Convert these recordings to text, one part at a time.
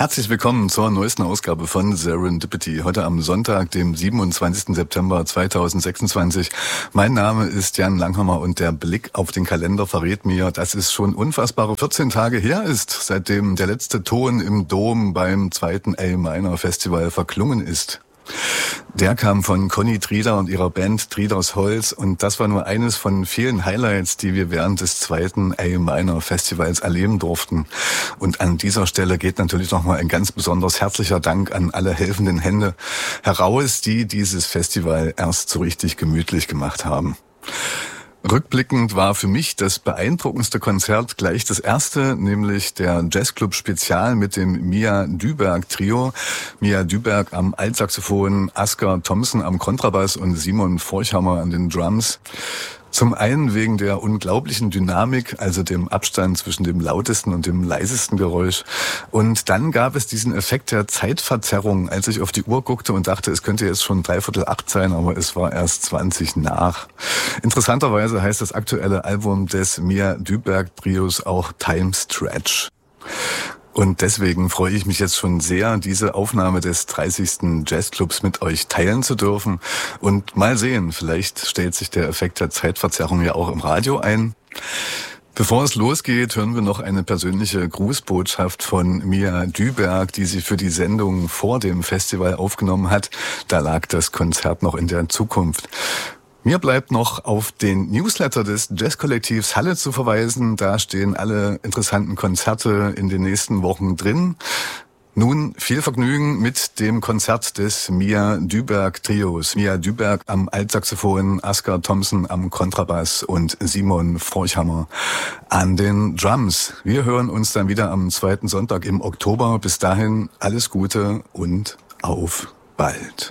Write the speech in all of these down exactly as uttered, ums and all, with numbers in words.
Herzlich willkommen zur neuesten Ausgabe von Serendipity. Heute am Sonntag, dem siebenundzwanzigsten September zweitausendsechsundzwanzig. Mein Name ist Jan Langhammer und der Blick auf den Kalender verrät mir, dass es schon unfassbare vierzehn Tage her ist, seitdem der letzte Ton im Dom beim zweiten A-Minor Festival verklungen ist. Der kam von Conny Trieder und ihrer Band Trieders Holz und das war nur eines von vielen Highlights, die wir während des zweiten A-Minor Festivals erleben durften. Und an dieser Stelle geht natürlich nochmal ein ganz besonders herzlicher Dank an alle helfenden Hände heraus, die dieses Festival erst so richtig gemütlich gemacht haben. Rückblickend war für mich das beeindruckendste Konzert gleich das erste, nämlich der Jazzclub Spezial mit dem Mia Düberg Trio. Mia Düberg am Altsaxophon, Asker Thompson am Kontrabass und Simon Forchhammer an den Drums. Zum einen wegen der unglaublichen Dynamik, also dem Abstand zwischen dem lautesten und dem leisesten Geräusch. Und dann gab es diesen Effekt der Zeitverzerrung, als ich auf die Uhr guckte und dachte, es könnte jetzt schon dreiviertel acht sein, aber es war erst zwanzig nach. Interessanterweise heißt das aktuelle Album des Mia Düberg Trios auch Time Stretch. Und deswegen freue ich mich jetzt schon sehr, diese Aufnahme des dreißigsten Jazzclubs mit euch teilen zu dürfen. Und mal sehen, vielleicht stellt sich der Effekt der Zeitverzerrung ja auch im Radio ein. Bevor es losgeht, hören wir noch eine persönliche Grußbotschaft von Mia Düberg, die sie für die Sendung vor dem Festival aufgenommen hat. Da lag das Konzert noch in der Zukunft. Mir bleibt noch auf den Newsletter des Jazzkollektivs Halle zu verweisen. Da stehen alle interessanten Konzerte in den nächsten Wochen drin. Nun viel Vergnügen mit dem Konzert des Mia Düberg Trios. Mia Düberg am Altsaxophon, Asker Thompson am Kontrabass und Simon Forchhammer an den Drums. Wir hören uns dann wieder am zweiten Sonntag im Oktober. Bis dahin alles Gute und auf bald.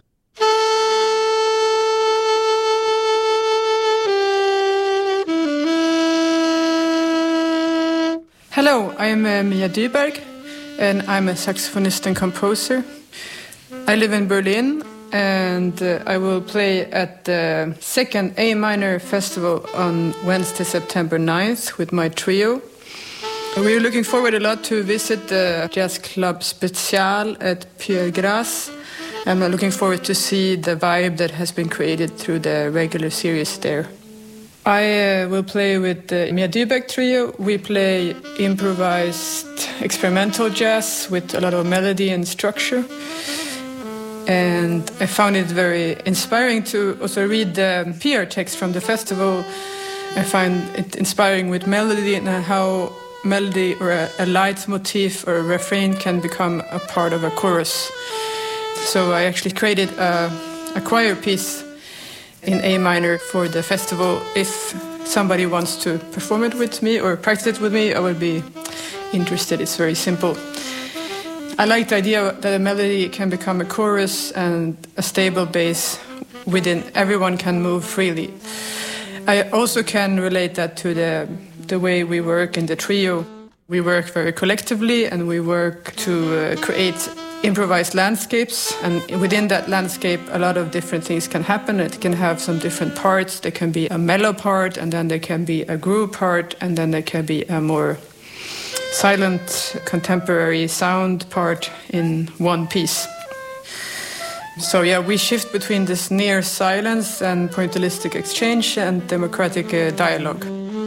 Hello, I'm uh, Mia Düberg, and I'm a saxophonist and composer. I live in Berlin, and uh, I will play at the second A-Minor Festival on Wednesday, September ninth with my trio. We're looking forward a lot to visit the Jazz Club Spezial at Pierre Grasse. I'm looking forward to see the vibe that has been created through the regular series there. I uh, will play with the Mia Düberg Trio. We play improvised experimental jazz with a lot of melody and structure. And I found it very inspiring to also read the P R text from the festival. I find it inspiring with melody and how melody or a, a leitmotif or a refrain can become a part of a chorus. So I actually created a, a choir piece in A minor for the festival. If somebody wants to perform it with me or practice it with me, I would be interested. It's very simple. I like the idea that a melody can become a chorus and a stable bass within everyone can move freely. I also can relate that to the the way we work in the trio. We work very collectively and we work to uh, create improvised landscapes, and within that landscape a lot of different things can happen. It can have some different parts. There can be a mellow part, and then there can be a groove part, and then there can be a more silent contemporary sound part in one piece. So yeah, we shift between this near silence and pointillistic exchange and democratic uh, dialogue.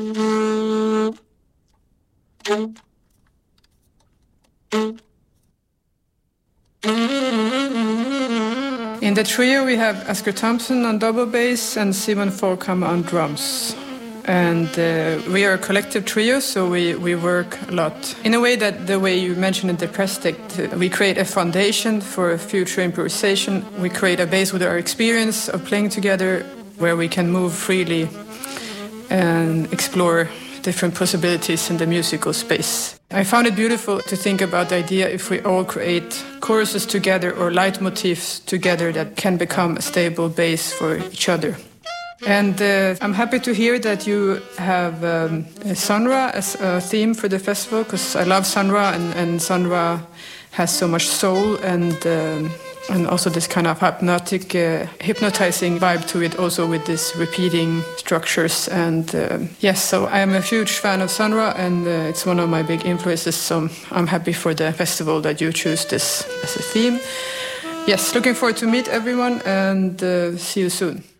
In the trio we have Asker Thompson on double bass and Simon Forchhammer on drums. And uh, we are a collective trio, so we, we work a lot. In a way that the way you mentioned in the press text, uh, we create a foundation for future improvisation. We create a base with our experience of playing together where we can move freely and explore different possibilities in the musical space. I found it beautiful to think about the idea if we all create choruses together or leitmotifs together that can become a stable base for each other. And uh, I'm happy to hear that you have um, Sun Ra as a theme for the festival, because I love Sun Ra, and, and Sun Ra has so much soul and um, and also this kind of hypnotic, uh, hypnotizing vibe to it, also with this repeating structures. And uh, yes, so I am a huge fan of Sun Ra, and uh, it's one of my big influences, so I'm happy for the festival that you choose this as a theme. Yes, looking forward to meet everyone, and uh, see you soon.